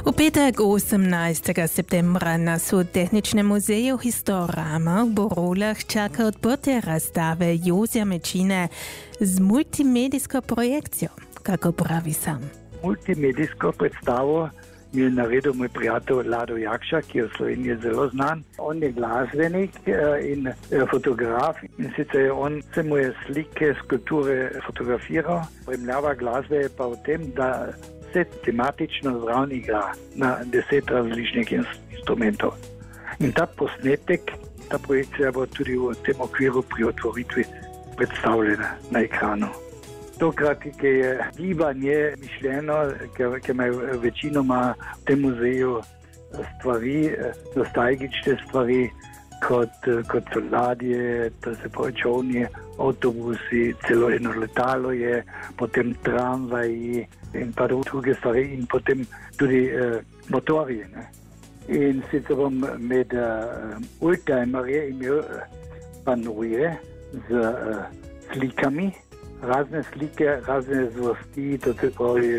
U petek 18. septembra na Tehničnem muzeju Historama v Borulah čaka odprtje razstave Josija Mečine z multimedijsko projekcijo, kako pravi sam. Multimedijsko predstavo mi je naredil moj prijatelj Lado Jakša, ki je v Sloveniji zelo znan. On je glasbenik in fotograf in sicer on se mu je slike, skulpture fotografiral. Spremljava glasbe je pa v tem, da se tematično zraven igra na 10 različnih instrumentov. In ta posnetek, ta projekcija bo tudi v tem okviru pri otvoritvi predstavljena na ekranu. Tokrat, ki je gibanje mišljeno, ki ima večinoma v tem muzeju stvari, nostalgične stvari, kot so ladje, to se pravi čolni, avtobusi, celo eno letalo je, potem tramvaji in pa druge stvari in potem tudi motorji. Ne? In sicer bom med oldtimerje imel panoje z slikami, razne slike, razne zvrsti, to se pravi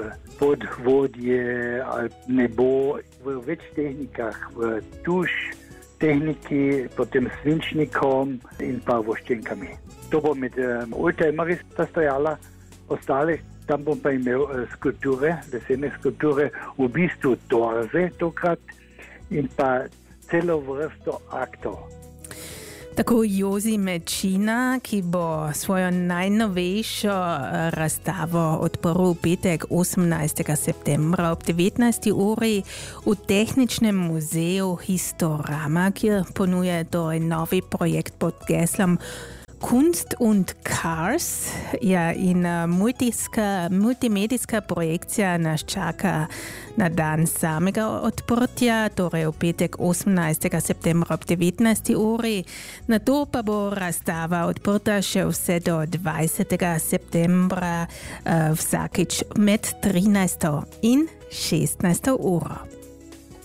podvodje ali nebo v več tehnikah, v tuš tehniki, potem svinčnikom in pa voščenkami. To bo med oldtimerji sta stojala, ostale tam bom pa imel skulpture, lesene skulpture, v bistvu torze tokrat in pa celo vrsto aktov. Tako Josij Mečina, ki bo svojo najnovejšo razstavo odprl v petek 18. septembra ob 19. uri v Tehničnem muzeju Historama, kjer ponuja novi projekt pod geslom Kunst und Cars. Ja, in multimedijska projekcija nas čaka na dan samega odprtja, torej v petek 18. septembra ob 19. uri. Nato pa bo razstava odprta še vse do 20. septembra, vsakič med 13. in 16. uro.